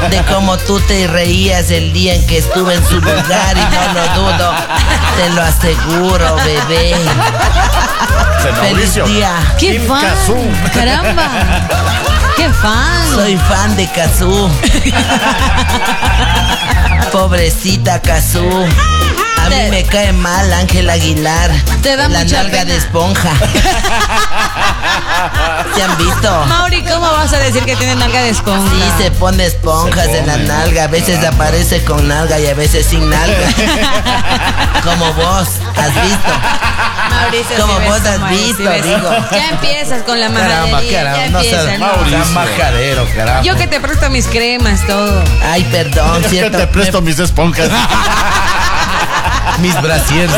de cómo tú te reías el día en que estuve en su lugar y no lo dudo. Te lo aseguro, bebé. Feliz día. ¡Qué fan! ¡Caramba! ¡Qué fan! Soy fan de Cazú. Pobrecita Cazú. A mí me cae mal Ángel Aguilar. Te da la mucha nalga pena. de esponja. ¿Se han visto? Mauri, ¿cómo vas a decir que tiene nalga de esponja? Sí, se pone esponjas en la nalga. A veces aparece con nalga y a veces sin nalga. Como vos has visto. Mauricio, Como sí vos ves, has Mauricio, visto, sí ves. digo. Ya empiezas con la majadería. Ya no seas empiezas. Mauricio. No. Seas majadero, carajo. Yo que te presto mis cremas, todo. Ay, perdón, Yo cierto. te presto mis esponjas. Mis brasieres.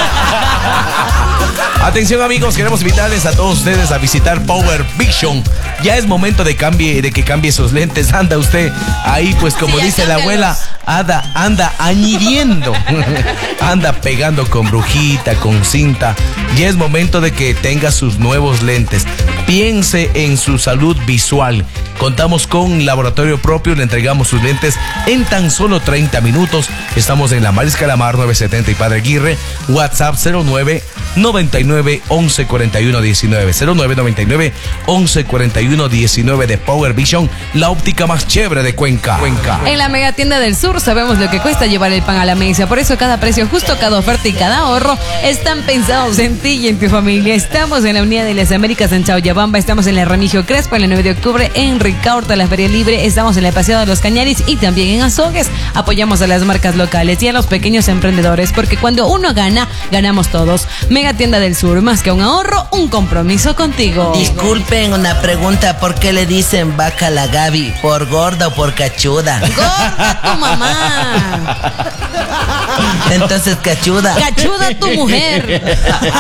Atención amigos, queremos invitarles a todos ustedes a visitar Power Vision. Ya es momento de que cambie sus lentes. Anda usted ahí, pues como Sí, dice la cámbialos. abuela, anda añiriendo. Anda pegando con brujita, con cinta. Ya es momento de que tenga sus nuevos lentes. Piense en su salud visual. Contamos con laboratorio propio, le entregamos sus lentes en tan solo 30 minutos. Estamos en la Mariscal Lamar 970 y Padre Aguirre. WhatsApp 0999 11 41 19. 0999 11 41 19 de Power Vision, la óptica más chévere de Cuenca. En la mega tienda del sur sabemos lo que cuesta llevar el pan a la mesa. Por eso cada precio justo, cada oferta y cada ahorro están pensados en ti y en tu familia. Estamos en la Unidad de las Américas en Chauyabamba. Estamos en la Remigio Crespo en el 9 de octubre en Ricaurte, la Feria Libre. Estamos en la Paseada de los Cañaris y también en Azogues. Apoyamos a las marcas locales y a los pequeños emprendedores, porque cuando uno gana, ganamos todos. Mega tienda del sur, más que un ahorro, un compromiso contigo. Disculpen una pregunta, ¿por qué le dicen vaca a la Gaby? ¿Por gorda o por cachuda? Gorda tu mamá. Entonces cachuda. Cachuda tu mujer.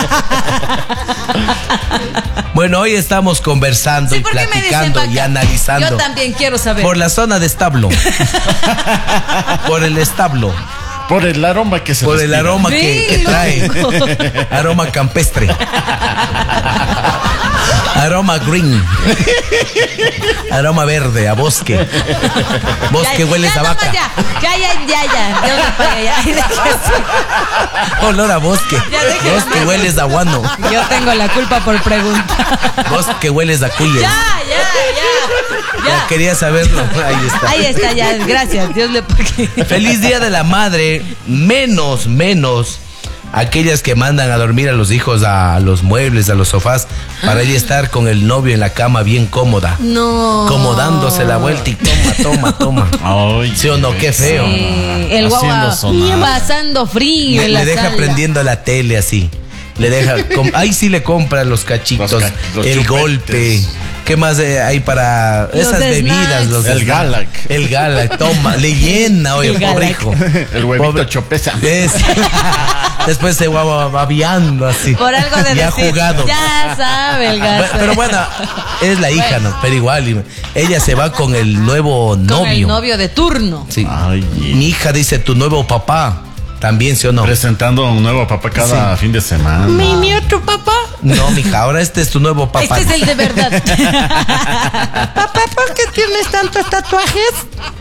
Bueno, hoy estamos conversando Sí, y ¿por qué me dicen platicando vaca? y analizando. Yo también quiero saber. Por la zona de establo. Por el establo. Por el aroma que se Por el respira. aroma que Sí, trae. loco. Aroma campestre. Aroma green. Aroma verde, a bosque. Bosque hueles a vaca. Ya. Yo me pagué, ya. Olor a bosque. Ya déjalo. Bosque hueles a guano. Yo tengo la culpa por preguntar. Bosque hueles a cuyes. Ya. Ya quería saberlo. Ahí está. Ahí está, ya. Gracias. Dios le pague. Feliz Día de la Madre. Menos aquellas que mandan a dormir a los hijos a los muebles, a los sofás, para ella estar con el novio en la cama bien cómoda. No. Como dándose la vuelta y toma. Ay, ¿Sí o no? Qué feo. Sí, el Haciendo guagua sonar. pasando frío en la Le deja sala. prendiendo la tele así. Le deja. Ahí sí le compra los cachitos, Los el chupetes. golpe. ¿Qué más hay para Los esas bebidas? snacks. El snacks. Galac. El Galac, toma, le llena, oye, El pobre Galac. hijo. El huevito Pobre- chopesa. Después se va babeando así. Por algo de ya decir, jugado. Ya sabe el gato. Pero bueno, es la hija, ¿no? Pero igual, ella se va con el nuevo novio. Con el novio de turno. Sí. Ay. Mi hija dice, tu nuevo papá. También, ¿sí o no? Presentando un nuevo papá cada fin de semana. Mi otro papá. No, mija, ahora este es tu nuevo papá. Este es el de verdad. Papá, ¿por qué tienes tantos tatuajes?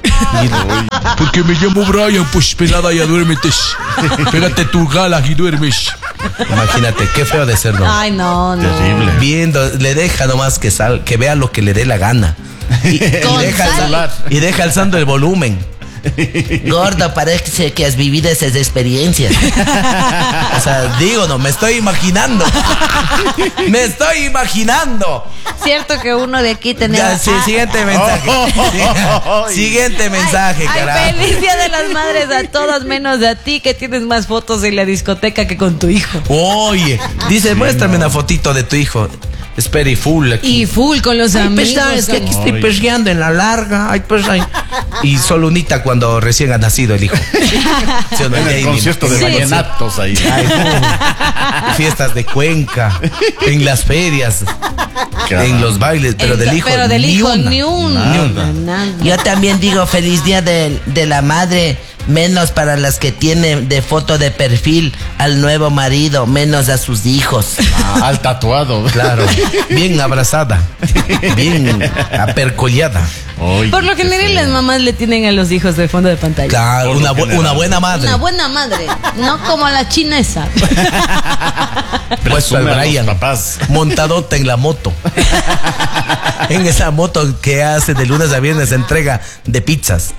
Porque me llamo Brian, pues pelada, ya duérmete. Pégate tu gala y duermes. Imagínate, qué feo de ser, ¿no? Ay, no. Terrible. Viendo, le deja nomás que vea lo que le dé la gana. Y Con deja, sal. y deja alzando el volumen. Gordo, parece que has vivido esas experiencias. O sea, digo, no, me estoy imaginando. Me estoy imaginando. Cierto que uno de aquí tenemos. Ya, sí, siguiente mensaje. Siguiente mensaje, Ay, carajo. feliz Día de las Madres a todos, menos a ti, que tienes más fotos en la discoteca que con tu hijo. Oye, dice, muéstrame una fotito de tu hijo. Espera, y full aquí. Y full con los Ay, amigos. pues sabes que aquí estoy Ay. perreando en la larga. Ay, pues ay. Y solo unita cuando recién ha nacido el hijo. ¿Sí o no? En Y ahí el concierto de Sí. vallenatos ahí. Ay, no. Fiestas de Cuenca, en las ferias, en los bailes, pero del hijo, Pero del hijo, ni uno. Nada. Yo también digo feliz día de la madre, menos para las que tienen de foto de perfil al nuevo marido, menos a sus hijos. Al tatuado. Claro, bien abrazada, bien apercollada. Uy, Por lo qué general feo. las mamás le tienen a los hijos de fondo de pantalla. Claro, Por lo general. una buena madre. Una buena madre, no como la chinesa. Puesto al Presume a los Brian, papás. montadota en la moto. En esa moto que hace de lunes a viernes entrega de pizzas.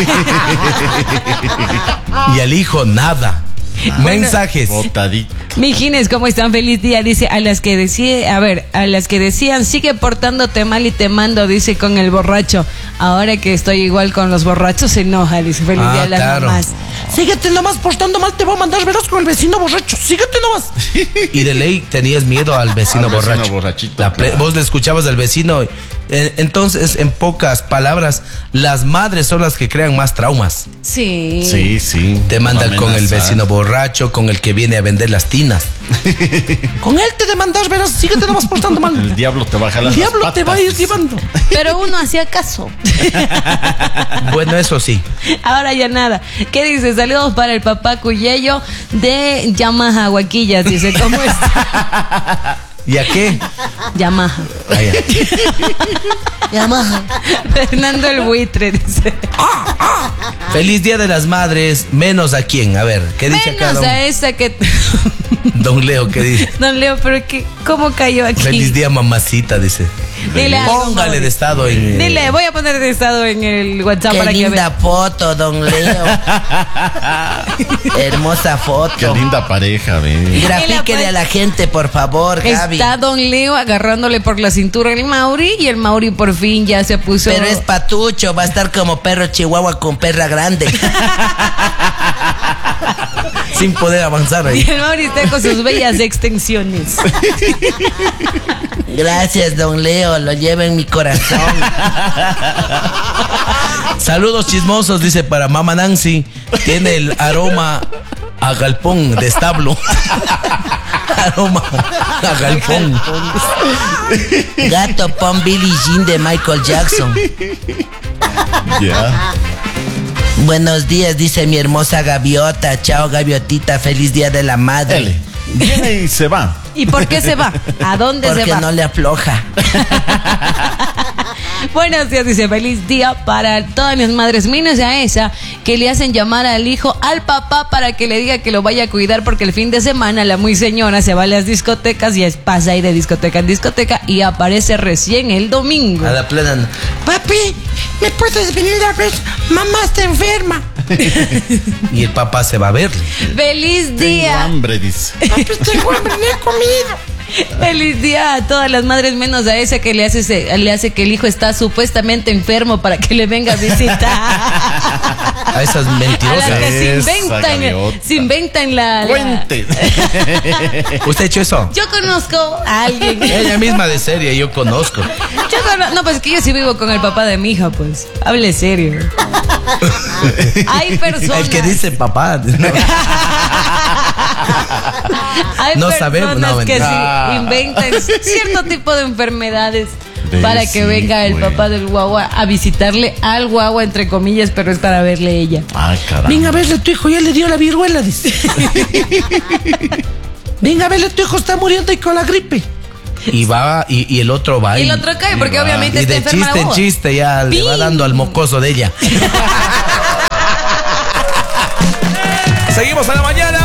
Y al hijo nada. Mensajes. Botadito. Mijines, ¿cómo están? Feliz día. Dice, a las que decían, sigue portándote mal y te mando, dice con el borracho. Ahora que estoy igual con los borrachos, se enoja, dice, feliz día a las claro. mamás. Síguete nomás portando mal, te voy a mandar veros con el vecino borracho. Síguete nomás. Y de ley tenías miedo al vecino Al vecino borracho. borrachito, claro. Vos le escuchabas al vecino. Entonces, en pocas palabras, las madres son las que crean más traumas. Sí. Sí, sí. Te mandan con el Amenazar. vecino borracho, con el que viene a vender las tinas. Con él te demandas veros, síguete nomás portando mal. El diablo te va a jalar El diablo las te va a ir patas. llevando. Pero uno hacía caso. Bueno, eso sí. Ahora ya nada. ¿Qué dice? Saludos para el papá Cuyello de Yamaha Huaquillas. Dice, ¿cómo está? ¿Y a qué? Yamaha. Ah, ya. Yamaha. Fernando el buitre, dice. Feliz Día de las Madres, menos a quién. A ver, ¿qué dice acá Menos a esa que... don Leo? ¿Qué dice? Don Leo, pero ¿cómo cayó aquí? Feliz día, mamacita, dice. Dile algo, Póngale Mauri. de estado en... Dile, voy a poner de estado en el WhatsApp Qué para que linda vea. foto, don Leo. Hermosa Qué foto. linda pareja, ve. Grafíquele a la gente, por favor, Gaby. Está Don Leo agarrándole por la cintura al Mauri y el Mauri por fin ya se puso... Pero es patucho, va a estar como perro chihuahua con perra grande. Sin poder avanzar Y ahí. el Mauri está con sus bellas extensiones. Gracias, don Leo, lo llevo en mi corazón. Saludos chismosos, dice para Mama Nancy. Tiene el aroma a galpón de establo. Aroma a galpón. Gato pon Billie Jean de Michael Jackson. Ya. Buenos días, dice mi hermosa gaviota. Chao, gaviotita, feliz día de la madre. Dale. Viene y se va. ¿Y por qué se va? ¿A dónde Porque se va? no le afloja. Buenos días, dice, feliz día para todas mis madres, menos a esa que le hacen llamar al hijo, al papá, para que le diga que lo vaya a cuidar porque el fin de semana la muy señora se va a las discotecas y pasa ahí de discoteca en discoteca y aparece recién el domingo. A la plena. Papi, ¿me puedes venir a ver? Mamá está enferma. Y el papá se va a verle. ¡Feliz Tengo día! hambre, dice. Papi, tengo hambre, no he comido. ¡Feliz día a todas las madres, menos a esa que le hace que el hijo está supuestamente enfermo para que le venga a visitar! A esas A mentirosas. la que Esa gaviota. se inventan la... Cuente. ¿Usted ha hecho eso? Yo conozco a alguien. Ella misma de serie, yo conozco. No, pues que yo sí vivo con el papá de mi hija, pues. Hable serio. Hay personas. El que dice papá. Hay No personas sabemos, no, que mentira. sí inventan cierto tipo de enfermedades Ve, para que sí, venga el güey. papá del guagua a visitarle al guagua, entre comillas, pero es para verle ella. Ay, caramba. Venga a verle, tu hijo ya le dio la viruela, dice. Venga a verle, tu hijo está muriendo y con la gripe. Y va, y el otro va. Y el otro cae porque va. obviamente Y está de enferma la chiste en guagua. chiste ya le va ¡Pin! dando al mocoso de ella. Seguimos a la mañana.